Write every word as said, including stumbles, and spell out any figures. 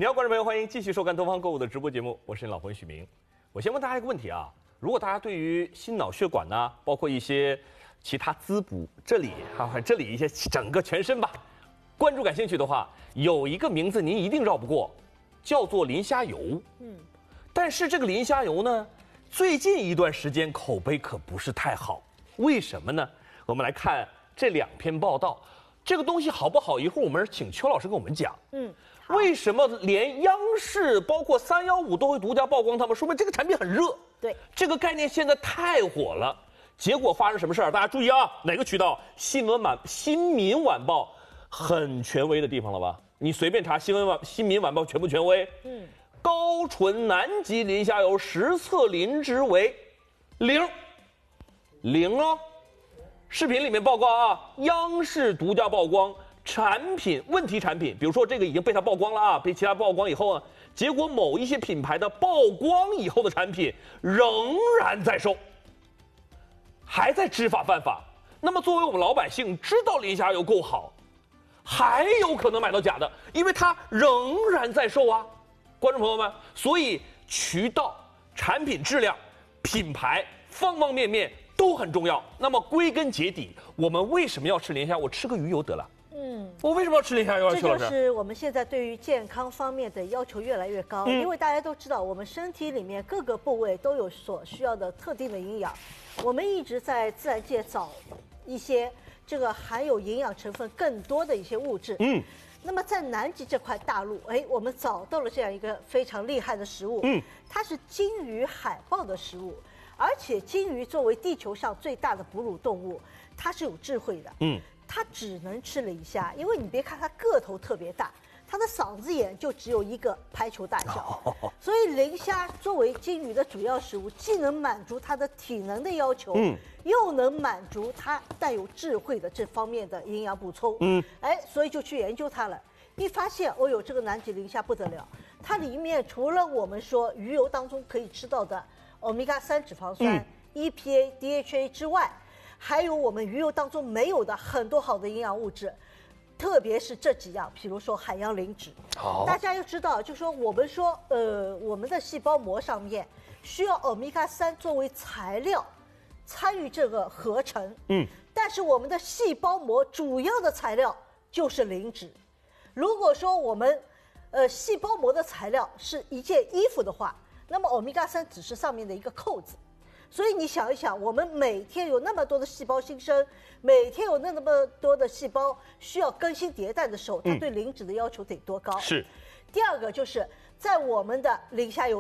你好，观众朋友，欢迎继续收看东方购物的直播节目，我是你老朋友许明。我先问大家一个问题啊，如果大家对于心脑血管呐、啊，包括一些其他滋补这里啊，这里一些整个全身吧，关注感兴趣的话，有一个名字您一定绕不过，叫做磷虾油。嗯，但是这个磷虾油呢，最近一段时间口碑可不是太好，为什么呢？我们来看这两篇报道，这个东西好不好？一会儿我们请邱老师跟我们讲。嗯。为什么连央视包括三幺五都会独家曝光他们？说明这个产品很热。 对， 这个概念现在太火了。结果发生什么事儿？大家注意啊，哪个渠道？新闻晚、新民晚报，很权威的地方了吧？你随便查新闻晚、新民晚报权不权威？嗯，高纯南极磷虾油实测磷脂为零，零哦。视频里面报告啊，央视独家曝光。产品问题产品，比如说这个已经被他曝光了啊，被其他曝光以后呢，结果某一些品牌的曝光以后的产品仍然在售，还在知法犯法。那么作为我们老百姓，知道磷虾油够好，还有可能买到假的，因为它仍然在售啊，观众朋友们。所以渠道、产品质量、品牌方方面面都很重要。那么归根结底，我们为什么要吃磷虾？我吃个鱼油得了。嗯，我为什么要吃磷虾油？ 这就是我们现在对于健康方面的要求越来越高，嗯、因为大家都知道，我们身体里面各个部位都有所需要的特定的营养，我们一直在自然界找一些这个含有营养成分更多的一些物质。嗯，那么在南极这块大陆，哎，我们找到了这样一个非常厉害的食物，嗯，它是鲸鱼海豹的食物，而且鲸鱼作为地球上最大的哺乳动物，它是有智慧的，嗯。它只能吃磷虾，因为你别看它个头特别大，它的嗓子眼就只有一个排球大小，所以磷虾作为鲸鱼的主要食物，既能满足它的体能的要求，嗯，又能满足它带有智慧的这方面的营养补充，嗯，哎，所以就去研究它了。一发现，哦呦，这个南极磷虾不得了，它里面除了我们说鱼油当中可以吃到的欧米伽三脂肪酸、嗯、E P A、D H A 之外，还有我们鱼油当中没有的很多好的营养物质，特别是这几样，比如说海洋磷脂。好，大家要知道，就说我们说，呃，我们的细胞膜上面需要欧米伽三作为材料参与这个合成。嗯，但是我们的细胞膜主要的材料就是磷脂。如果说我们，呃，细胞膜的材料是一件衣服的话，那么欧米伽三只是上面的一个扣子。所以你想一想，我们每天有那么多的细胞新生，每天有那么多的细胞需要更新迭代的时候，它对磷脂的要求得多高？ 是。 第二个就是在我们的磷虾油